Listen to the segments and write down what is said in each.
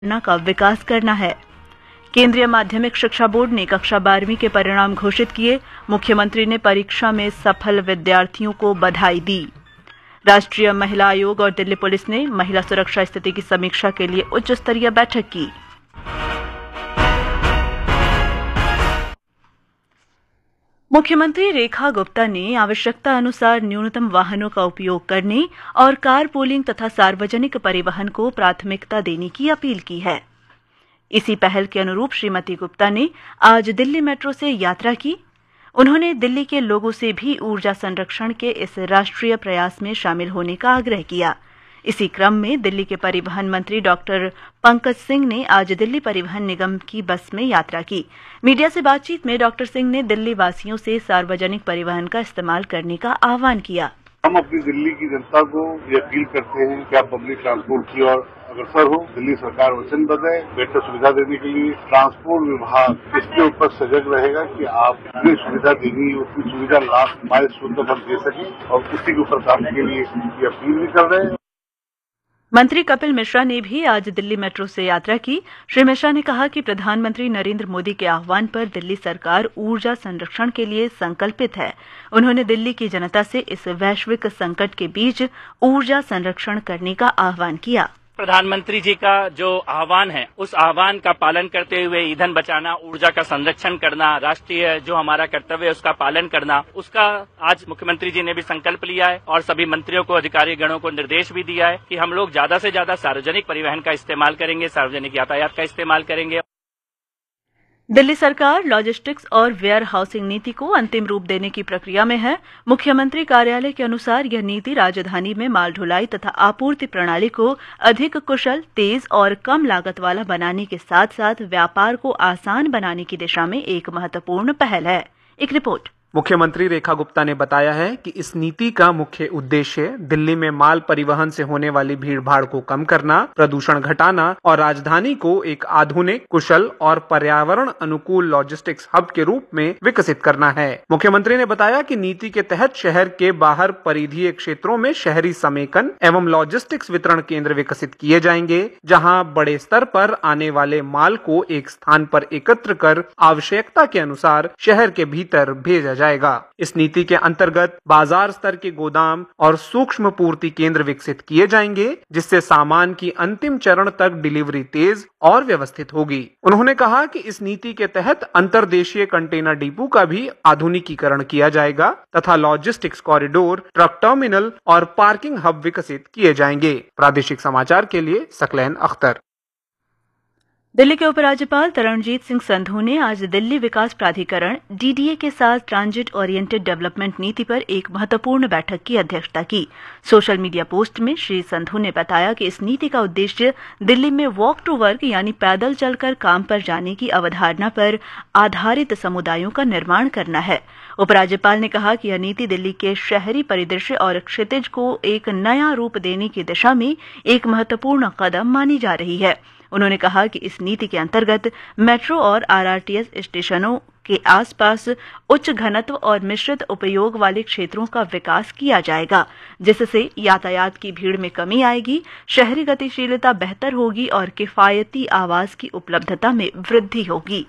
का विकास करना है। केंद्रीय माध्यमिक शिक्षा बोर्ड ने कक्षा 12वीं के परिणाम घोषित किए। मुख्यमंत्री ने परीक्षा में सफल विद्यार्थियों को बधाई दी। राष्ट्रीय महिला आयोग और दिल्ली पुलिस ने महिला सुरक्षा स्थिति की समीक्षा के लिए उच्च स्तरीय बैठक की। मुख्यमंत्री रेखा गुप्ता ने आवश्यकता अनुसार न्यूनतम वाहनों का उपयोग करने और कार पूलिंग तथा सार्वजनिक परिवहन को प्राथमिकता देने की अपील की है। इसी पहल के अनुरूप श्रीमती गुप्ता ने आज दिल्ली मेट्रो से यात्रा की। उन्होंने दिल्ली के लोगों से भी ऊर्जा संरक्षण के इस राष्ट्रीय प्रयास में शामिल होने का आग्रह किया। इसी क्रम में दिल्ली के परिवहन मंत्री डॉक्टर पंकज सिंह ने आज दिल्ली परिवहन निगम की बस में यात्रा की। मीडिया से बातचीत में डॉक्टर सिंह ने दिल्ली वासियों से सार्वजनिक परिवहन का इस्तेमाल करने का आह्वान किया। हम अपनी दिल्ली की जनता को ये अपील करते हैं कि आप पब्लिक ट्रांसपोर्ट की ओर अग्रसर हो। दिल्ली सरकार वचनबद्ध है बेहतर सुविधा देने के लिए। ट्रांसपोर्ट विभाग इसके ऊपर सजग रहेगा कि आप जितनी सुविधा देनी उतनी सुविधा लास्ट माइल तक हम दे सकें, और उसी के ऊपर काम के लिए ये अपील भी कर रहे हैं। मंत्री कपिल मिश्रा ने भी आज दिल्ली मेट्रो से यात्रा की। श्री मिश्रा ने कहा कि प्रधानमंत्री नरेंद्र मोदी के आह्वान पर दिल्ली सरकार ऊर्जा संरक्षण के लिए संकल्पित है। उन्होंने दिल्ली की जनता से इस वैश्विक संकट के बीच ऊर्जा संरक्षण करने का आह्वान किया। प्रधानमंत्री जी का जो आह्वान है उस आह्वान का पालन करते हुए ईंधन बचाना, ऊर्जा का संरक्षण करना, राष्ट्रीय जो हमारा कर्तव्य है उसका पालन करना, उसका आज मुख्यमंत्री जी ने भी संकल्प लिया है और सभी मंत्रियों को, अधिकारी गणों को निर्देश भी दिया है कि हम लोग ज्यादा से ज्यादा सार्वजनिक परिवहन का इस्तेमाल करेंगे, सार्वजनिक यातायात का इस्तेमाल करेंगे। दिल्ली सरकार लॉजिस्टिक्स और वेयर हाउसिंग नीति को अंतिम रूप देने की प्रक्रिया में है। मुख्यमंत्री कार्यालय के अनुसार यह नीति राजधानी में माल ढुलाई तथा आपूर्ति प्रणाली को अधिक कुशल, तेज और कम लागत वाला बनाने के साथ साथ व्यापार को आसान बनाने की दिशा में एक महत्वपूर्ण पहल है। एक रिपोर्ट। मुख्यमंत्री रेखा गुप्ता ने बताया है कि इस नीति का मुख्य उद्देश्य दिल्ली में माल परिवहन से होने वाली भीड़-भाड़ को कम करना, प्रदूषण घटाना और राजधानी को एक आधुनिक, कुशल और पर्यावरण अनुकूल लॉजिस्टिक्स हब के रूप में विकसित करना है। मुख्यमंत्री ने बताया कि नीति के तहत शहर के बाहर परिधीय क्षेत्रों में शहरी समेकन एवं लॉजिस्टिक्स वितरण केंद्र विकसित किए जाएंगे, जहां बड़े स्तर पर आने वाले माल को एक स्थान पर एकत्र कर आवश्यकता के अनुसार शहर के भीतर भेजा जाएगा। इस नीति के अंतर्गत बाजार स्तर के गोदाम और सूक्ष्म पूर्ति केंद्र विकसित किए जाएंगे, जिससे सामान की अंतिम चरण तक डिलीवरी तेज और व्यवस्थित होगी। उन्होंने कहा कि इस नीति के तहत अंतर्देशीय कंटेनर डिपो का भी आधुनिकीकरण किया जाएगा तथा लॉजिस्टिक्स कॉरिडोर, ट्रक टर्मिनल और पार्किंग हब विकसित किए जाएंगे। प्रादेशिक समाचार के लिए सकलैन अख्तर। दिल्ली के उपराज्यपाल तरणजीत सिंह संधू ने आज दिल्ली विकास प्राधिकरण डीडीए के साथ ट्रांजिट ओरिएंटेड डेवलपमेंट नीति पर एक महत्वपूर्ण बैठक की अध्यक्षता की। सोशल मीडिया पोस्ट में श्री संधू ने बताया कि इस नीति का उद्देश्य दिल्ली में वॉक टू वर्क यानी पैदल चलकर काम पर जाने की अवधारणा पर आधारित समुदायों का निर्माण करना है। उपराज्यपाल ने कहा कि यह नीति दिल्ली के शहरी परिदृश्य और क्षितिज को एक नया रूप देने की दिशा में एक महत्वपूर्ण कदम मानी जा रही है। उन्होंने कहा कि इस नीति के अंतर्गत मेट्रो और आरआरटीएस स्टेशनों के आसपास उच्च घनत्व और मिश्रित उपयोग वाले क्षेत्रों का विकास किया जाएगा, जिससे यातायात की भीड़ में कमी आएगी, शहरी गतिशीलता बेहतर होगी और किफायती आवास की उपलब्धता में वृद्धि होगी।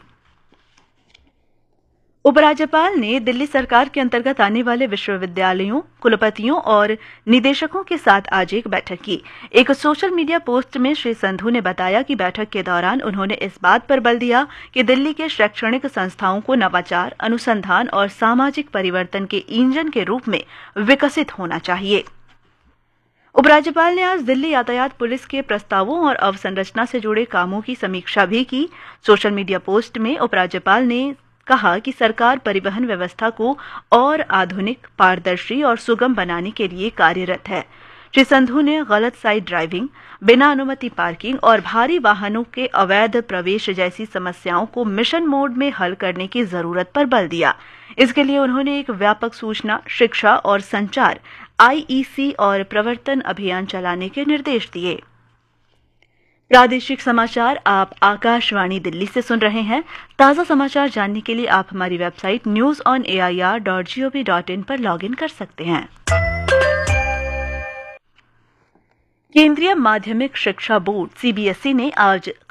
उपराज्यपाल ने दिल्ली सरकार के अंतर्गत आने वाले विश्वविद्यालयों, कुलपतियों और निदेशकों के साथ आज एक बैठक की। एक सोशल मीडिया पोस्ट में श्री संधू ने बताया कि बैठक के दौरान उन्होंने इस बात पर बल दिया कि दिल्ली के शैक्षणिक संस्थाओं को नवाचार, अनुसंधान और सामाजिक परिवर्तन के इंजन के रूप में विकसित होना चाहिए। उपराज्यपाल ने आज दिल्ली यातायात पुलिस के प्रस्तावों और अवसंरचना से जुड़े कामों की समीक्षा भी की। सोशल मीडिया पोस्ट में उपराज्यपाल ने कहा कि सरकार परिवहन व्यवस्था को और आधुनिक, पारदर्शी और सुगम बनाने के लिए कार्यरत है। श्री संधू ने गलत साइड ड्राइविंग, बिना अनुमति पार्किंग और भारी वाहनों के अवैध प्रवेश जैसी समस्याओं को मिशन मोड में हल करने की जरूरत पर बल दिया। इसके लिए उन्होंने एक व्यापक सूचना, शिक्षा और संचार आईईसी और प्रवर्तन अभियान चलाने के निर्देश दिए। प्रादेशिक समाचार आप आकाशवाणी दिल्ली से सुन रहे हैं। ताज़ा समाचार जानने के लिए आप हमारी वेबसाइट newsonair.gov.in पर लॉगिन कर सकते हैं। केंद्रीय माध्यमिक शिक्षा बोर्ड सीबीएसई ने आज